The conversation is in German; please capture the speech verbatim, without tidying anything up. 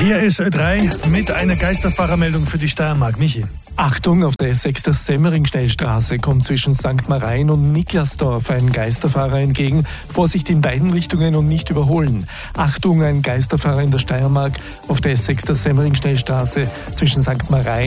Hier ist Ö drei mit einer Geisterfahrermeldung für die Steiermark. Michi. Achtung, auf der S sechs der Semmering-Schnellstraße kommt zwischen Sankt Marein und Niklasdorf ein Geisterfahrer entgegen. Vorsicht in beiden Richtungen und nicht überholen. Achtung, ein Geisterfahrer in der Steiermark auf der S sechs der Semmering-Schnellstraße zwischen Sankt Marein